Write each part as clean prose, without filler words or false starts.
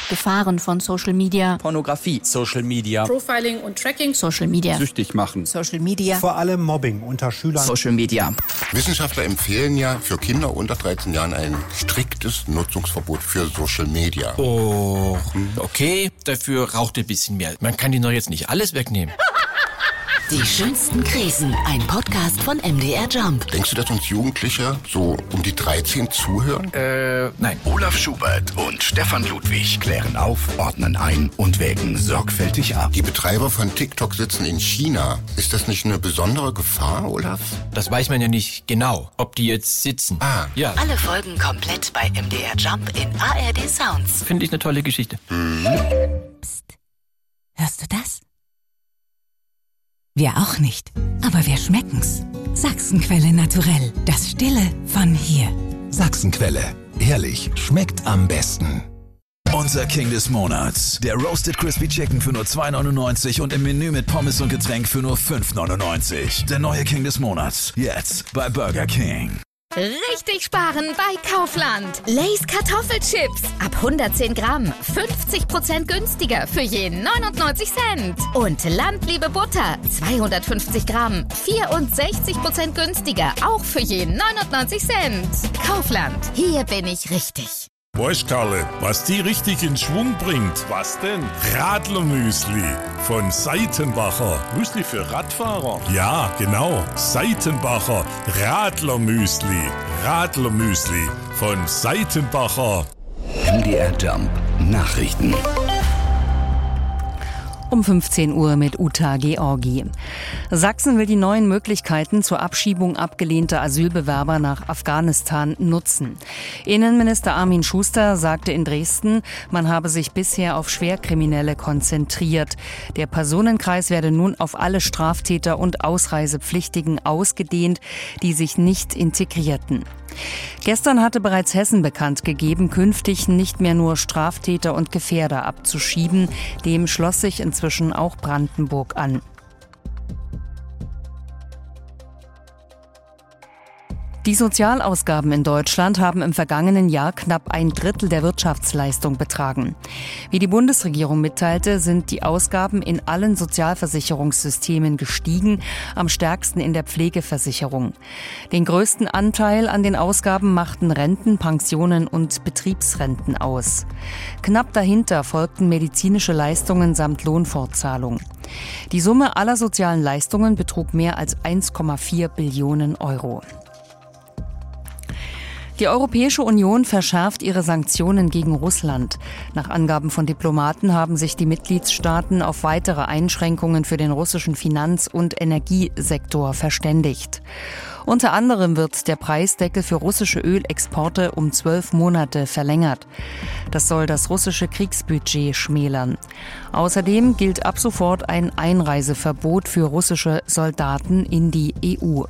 Gefahren von Social Media. Pornografie. Social Media. Profiling und Tracking. Social Media. Süchtig machen. Social Media. Vor allem Mobbing unter Schülern. Social Media. Wissenschaftler empfehlen ja für Kinder unter 13 Jahren ein striktes Nutzungsverbot für Social Media. Oh, okay, dafür raucht ein bisschen mehr. Man kann ihnen doch jetzt nicht alles wegnehmen. Die schönsten Krisen, ein Podcast von MDR Jump. Denkst du, dass uns Jugendliche so um die 13 zuhören? Nein. Olaf Schubert und Stefan Ludwig klären auf, ordnen ein und wägen sorgfältig ab. Die Betreiber von TikTok sitzen in China. Ist das nicht eine besondere Gefahr, Olaf? Das weiß man ja nicht genau, ob die jetzt sitzen. Ja. Alle Folgen komplett bei MDR Jump in ARD Sounds. Finde ich eine tolle Geschichte. Psst. Hörst du das? Wir auch nicht, aber wir schmecken's. Sachsenquelle Naturell, das Stille von hier. Sachsenquelle. Ehrlich, schmeckt am besten. Unser King des Monats. Der Roasted Crispy Chicken für nur 2,99 und im Menü mit Pommes und Getränk für nur 5,99. Der neue King des Monats. Jetzt bei Burger King. Richtig sparen bei Kaufland. Lay's Kartoffelchips. Ab 110 Gramm. 50% günstiger für je 99 Cent. Und Landliebe Butter. 250 Gramm. 64% günstiger. Auch für je 99 Cent. Kaufland. Hier bin ich richtig. Weißt Karle, was die richtig in Schwung bringt? Was denn? Radlermüsli von Seitenbacher. Müsli für Radfahrer? Ja, genau. Seitenbacher Radlermüsli. Radlermüsli von Seitenbacher. MDR Jump Nachrichten. Um 15 Uhr mit Uta Georgi. Sachsen will die neuen Möglichkeiten zur Abschiebung abgelehnter Asylbewerber nach Afghanistan nutzen. Innenminister Armin Schuster sagte in Dresden, man habe sich bisher auf Schwerkriminelle konzentriert. Der Personenkreis werde nun auf alle Straftäter und Ausreisepflichtigen ausgedehnt, die sich nicht integrierten. Gestern hatte bereits Hessen bekannt gegeben, künftig nicht mehr nur Straftäter und Gefährder abzuschieben. Dem schloss sich inzwischen auch Brandenburg an. Die Sozialausgaben in Deutschland haben im vergangenen Jahr knapp 1/3 der Wirtschaftsleistung betragen. Wie die Bundesregierung mitteilte, sind die Ausgaben in allen Sozialversicherungssystemen gestiegen, am stärksten in der Pflegeversicherung. Den größten Anteil an den Ausgaben machten Renten, Pensionen und Betriebsrenten aus. Knapp dahinter folgten medizinische Leistungen samt Lohnfortzahlung. Die Summe aller sozialen Leistungen betrug mehr als 1,4 Billionen Euro. Die Europäische Union verschärft ihre Sanktionen gegen Russland. Nach Angaben von Diplomaten haben sich die Mitgliedstaaten auf weitere Einschränkungen für den russischen Finanz- und Energiesektor verständigt. Unter anderem wird der Preisdeckel für russische Ölexporte um 12 Monate verlängert. Das soll das russische Kriegsbudget schmälern. Außerdem gilt ab sofort ein Einreiseverbot für russische Soldaten in die EU.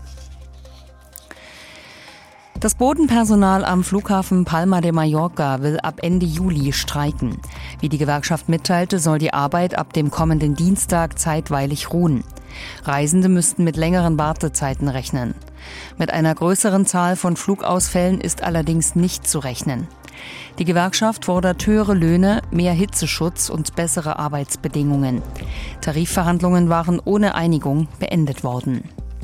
Das Bodenpersonal am Flughafen Palma de Mallorca will ab Ende Juli streiken. Wie die Gewerkschaft mitteilte, soll die Arbeit ab dem kommenden Dienstag zeitweilig ruhen. Reisende müssten mit längeren Wartezeiten rechnen. Mit einer größeren Zahl von Flugausfällen ist allerdings nicht zu rechnen. Die Gewerkschaft fordert höhere Löhne, mehr Hitzeschutz und bessere Arbeitsbedingungen. Tarifverhandlungen waren ohne Einigung beendet worden.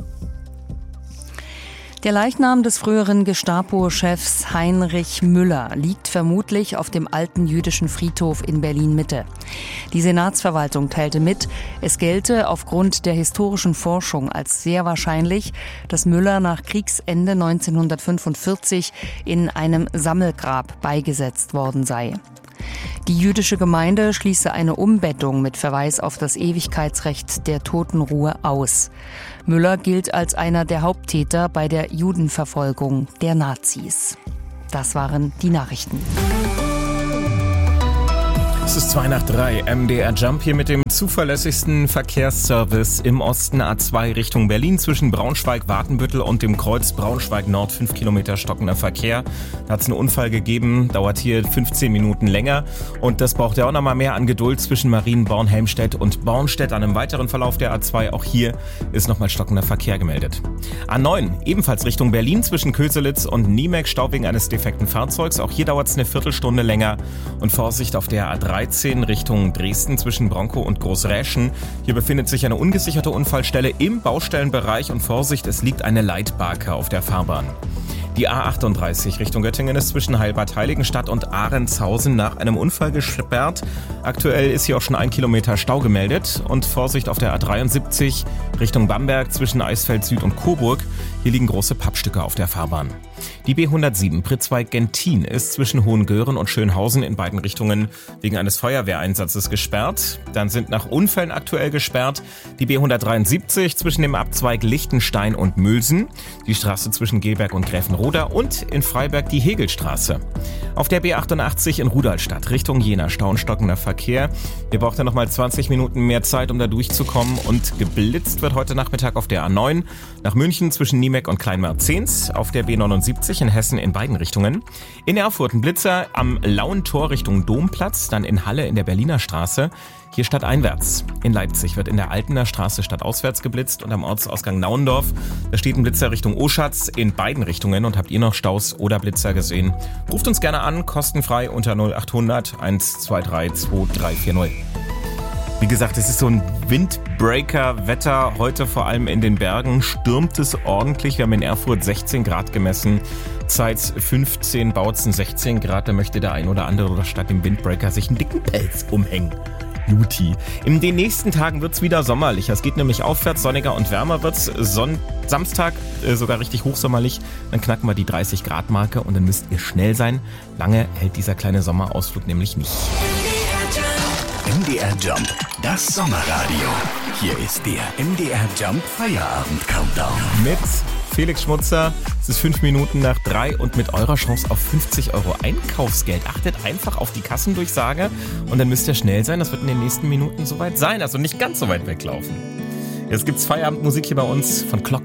Der Leichnam des früheren Gestapo-Chefs Heinrich Müller liegt vermutlich auf dem alten jüdischen Friedhof in Berlin-Mitte. Die Senatsverwaltung teilte mit, es gelte aufgrund der historischen Forschung als sehr wahrscheinlich, dass Müller nach Kriegsende 1945 in einem Sammelgrab beigesetzt worden sei. Die jüdische Gemeinde schließe eine Umbettung mit Verweis auf das Ewigkeitsrecht der Totenruhe aus. Müller gilt als einer der Haupttäter bei der Judenverfolgung der Nazis. Das waren die Nachrichten. Es ist 2:03, MDR Jump hier mit dem zuverlässigsten Verkehrsservice im Osten. A2 Richtung Berlin zwischen Braunschweig-Watenbüttel und dem Kreuz Braunschweig-Nord. 5 Kilometer stockender Verkehr. Da hat es einen Unfall gegeben, dauert hier 15 Minuten länger. Und das braucht ja auch nochmal mehr an Geduld zwischen Marienborn, Helmstedt und Bornstedt. An einem weiteren Verlauf der A2, auch hier ist nochmal stockender Verkehr gemeldet. A9 ebenfalls Richtung Berlin zwischen Köselitz und Niemek. Stau wegen eines defekten Fahrzeugs. Auch hier dauert es eine Viertelstunde länger. Und Vorsicht auf der A13 Richtung Dresden zwischen Bronkow und Großräschen. Hier befindet sich eine ungesicherte Unfallstelle im Baustellenbereich und Vorsicht, es liegt eine Leitbarke auf der Fahrbahn. Die A38 Richtung Göttingen ist zwischen Heilbad-Heiligenstadt und Ahrentshausen nach einem Unfall gesperrt. Aktuell ist hier auch schon 1 Kilometer Stau gemeldet. Und Vorsicht auf der A73 Richtung Bamberg zwischen Eisfeld Süd und Coburg. Hier liegen große Pappstücke auf der Fahrbahn. Die B107 Pritzwalk-Gentin ist zwischen Hohengören und Schönhausen in beiden Richtungen wegen eines Feuerwehreinsatzes gesperrt. Dann sind nach Unfällen aktuell gesperrt die B173 zwischen dem Abzweig Lichtenstein und Mülsen, die Straße zwischen Gelberg und Gräfenroda und in Freiberg die Hegelstraße. Auf der B88 in Rudolstadt Richtung Jena stockender Verkehr. Hier braucht er nochmal 20 Minuten mehr Zeit, um da durchzukommen. Und geblitzt wird heute Nachmittag auf der A9 nach München zwischen Niemek und Kleinmarzens, auf der B79 in Hessen in beiden Richtungen. In Erfurt ein Blitzer am Lauentor Richtung Domplatz, dann in Halle in der Berliner Straße. Hier stadteinwärts. In Leipzig wird in der Altener Straße stadtauswärts geblitzt und am Ortsausgang Nauendorf, da steht ein Blitzer Richtung Oschatz in beiden Richtungen. Und habt ihr noch Staus oder Blitzer gesehen? Ruft uns gerne an, kostenfrei unter 0800 123 2340. Wie gesagt, es ist so ein Windbreaker-Wetter. Heute vor allem in den Bergen stürmt es ordentlich. Wir haben in Erfurt 16 Grad gemessen. Zeitz 15, Bautzen 16 Grad. Da möchte der ein oder andere statt dem Windbreaker sich einen dicken Pelz umhängen. Juti. In den nächsten Tagen wird's wieder sommerlicher. Es geht nämlich aufwärts, sonniger und wärmer wird's. Samstag sogar richtig hochsommerlich. Dann knacken wir die 30-Grad-Marke und dann müsst ihr schnell sein. Lange hält dieser kleine Sommerausflug nämlich nicht. MDR Jump, das Sommerradio. Hier ist der MDR Jump Feierabend Countdown. Mit Felix Schmutzer. Es ist 5 Minuten nach 3 und mit eurer Chance auf 50 € Einkaufsgeld. Achtet einfach auf die Kassendurchsage und dann müsst ihr schnell sein. Das wird in den nächsten Minuten soweit sein. Also nicht ganz so weit weglaufen. Jetzt gibt's Feierabendmusik hier bei uns von Clock